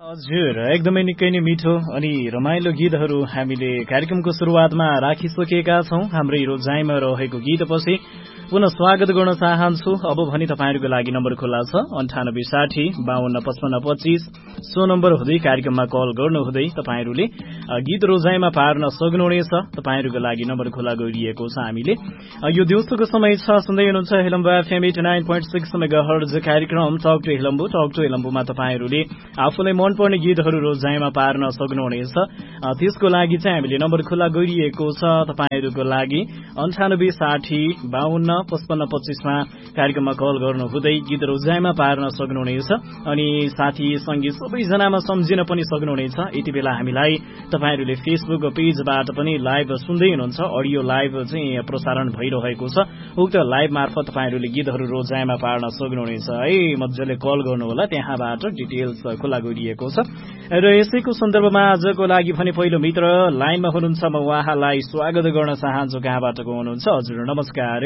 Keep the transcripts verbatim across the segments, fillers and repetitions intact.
हजुर एकदमै निकै नै मिठो अनि रमाइलो गीतहरू हामीले कार्यक्रमको सुरुवातमा राखिसकेका छौं। हाम्रै रोजाइमा रहेको गीतपछि पुनः स्वागत गर्न चाहन्छु। अब भने तपाईहरुको लागि नम्बर खुल्ला छ अन्ठानब्बे साठी बाहन्न पचपन्न पच्चीस। सो नम्बर हुँदै कार्यक्रममा कल गर्नुहुँदै तपाईहरुले गीत रोजाइमा पार्न सक्नुहुनेछ। तपाईहरुको लागि नम्बर खुल्ला गरिएको छ। हामीले यो दिउँसोको समय छ सुन्दै हुनुहुन्छ हेलम्बु एफएम नब्बे दशमलव छह मेगाहर्ज कार्यक्रम talk to Helambu. Talk to हेलम्बुमा तपाईहरुले आफूलाई मनपर्ने गीतहरू रोजाइमा पार्न सक्नुहुनेछ। त्यसको लागि चाहिँ हामीले नम्बर खुल्ला गरिएको छ तपाईहरुको लागि अन्ठानब्बे साठी बाहन्न पचपन्न पच्चीसमा कार्यक्रममा कल गर्नु हुँदै गीत रोजाइमा पार्न सक्नुहुनेछ। अनि साथी संगी सबैजनामा सम्झिन पनि सक्नुहुनेछ। यति बेला हामीलाई तपाईहरुले फेसबुक पेजबाट पनि लाइभ सुन्दै हुनुहुन्छ। अडियो लाइभ चाहिँ प्रसारण भइरहेको छ। उक्त लाइभ मार्फत तपाईहरुले गीतहरू रोजाइमा पार्न सक्नुहुनेछ है। मजाले कल गर्नु होला, त्यहाँबाट डिटेल्स खुला गरिएको छ। र यसैको सन्दर्भमा आजको लागि भने पहिलो मित्र लाइनमा हुनुहुन्छ। म उहाँलाई स्वागत गर्न चाहन्छु। कहाँबाट को हुनुहुन्छ? हजुर नमस्कार।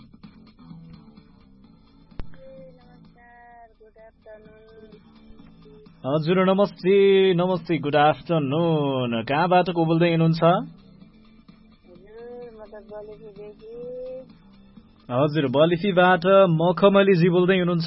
हजुर नमस्ते नमस्ते गुड आफ्टरनुन। कहाँबाट को बोल्दै हुनुहुन्छ? हजुर बलिफीबाट मखमलीजी बोल्दै हुनुहुन्छ?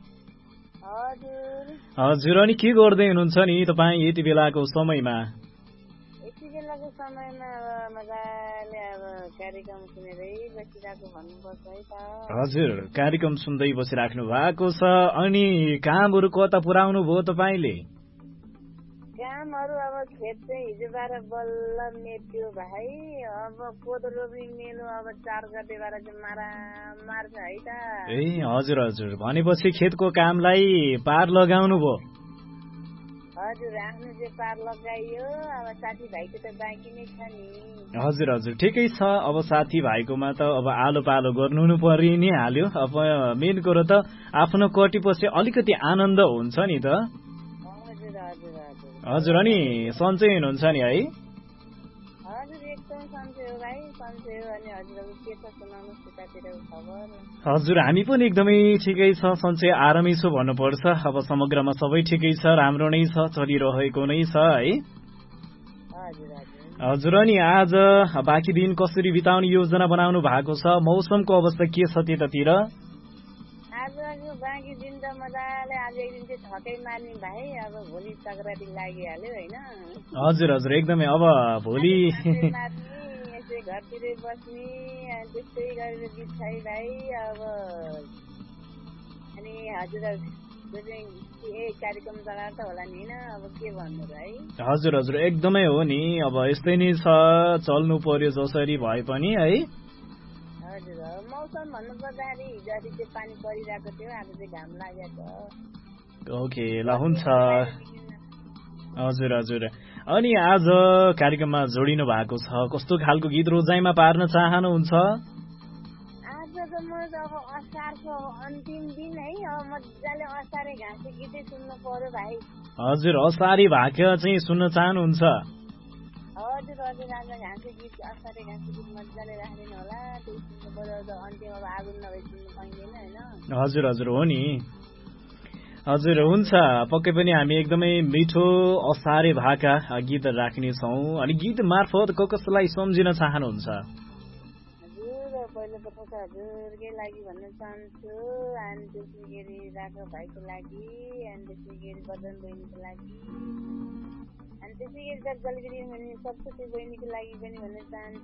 हजुर अनि के गर्दै हुनुहुन्छ नि तपाईँ यति बेलाको समयमा? यति बेलाको समयमा मजाले अब कार्यक्रम सुनेरै बसिरहेको भन्नुपर्छ है त। हजुर कार्यक्रम सुन्दै बसिराख्नु भएको छ। अनि कामहरू कता पुर्याउनु भयो तपाईँले? कामहरू अब खेत चाहिँ हिजोबाट बल्ल मेट्यो भाइ। अब कोदो रोप्ने मेलो अब चार गतेबाट चाहिँ मारा मार्छ है त। ए हजुर हजुर भनेपछि खेतको कामलाई पार लगाउनु भयो? हजुर आफ्नो चाहिँ पार लगाइयो। अब साथीभाइको त बाँकी नै छ नि। हजुर हजुर ठिकै छ। अब साथीभाइकोमा त अब आलो पालो गर्नु परि नै हाल्यो। अब मेन कुरो त आफ्नो कटिपछि अलिकति आनन्द हुन्छ नि त। हजुर हजुर हजुर हजुर अनि सन्चै हुनुहुन्छ नि है? हजुर एकदम सन्चै हो भाइ, सन्चै हो। अनि हजुरहरु के छ सुनाउनु त्यतातिरको खबर? हजुर हामी पनि एकदमै ठिकै छ, सन्चै आरामै छु भन्नुपर्छ। अब समग्रमा सबै ठिकै छ, राम्रो नै छ, चलिरहेको नै छ है। हजुर हजुर हजुर अनि आज बाँकी दिन कसरी बिताउने योजना बनाउनु भएको छ? मौसमको अवस्था के छ त्यतातिर? आजको बाँकी दिन त मजाले आज एक दिन चाहिँ थकै मार्ने भाइ। अब भोलि सङ्क्रान्ति लागिहाल्यो होइन? हजुर हजुर एकदमै। अब भोलि यसै घरतिरै बस्ने अनि त्यस्तै गरेर बित्छ भाइ। अब अनि हजुरहरू चाहिँ कार्यक्रम चलाएर त होला नि होइन? अब के भन्नु र है? हजुर हजुर एकदमै हो नि। अब यस्तै नै छ, चल्नु पर्यो जसरी भए पनि है। हजुर मौसम भन्नुपर्दाखेरि हिजो अस्ति चाहिँ पानी परिरहेको थियो, आज चाहिँ घाम लागेको छ। ओके ल हुन्छ। हजुर हजुर अनि आज कार्यक्रममा जोडिनु भएको छ, कस्तो खालको गीत रोजाइमा पार्न चाहनुहुन्छ? आज त म अब असारको अन्तिम दिन है, अब मजाले असारे घाँसे गीतै सुन्नु पर्यो भाइ। हजुर असारे भाका चाहिँ सुन्न चाहनुहुन्छ? हजुर हजुर आज घाँसे गीत असारे घाँसे गीत मजाले राख्दैन होला, त्यही सुन्नु पर्यो। अन्तिम अब आगुन नभए सुन्नु पाइँदैन होइन? हजुर हजुर हो नि। हजुर हुन्छ, पक्कै पनि हामी एकदमै मिठो असारे भाका गीत राख्नेछौँ। अनि गीत मार्फत को कसलाई सम्झिन चाहनुहुन्छ? हजुर पहिलो प्रथम त हजुरकै लागि भन्न चाहन्छु, अनि त्यसै गरी राघव भाइको लागि, अनि त्यसै गरी बदन बहिनीको लागि, अनि त्यसै गरी जलगिरी भने सरस्वती बहिनीको लागि पनि भन्न चाहन्छु।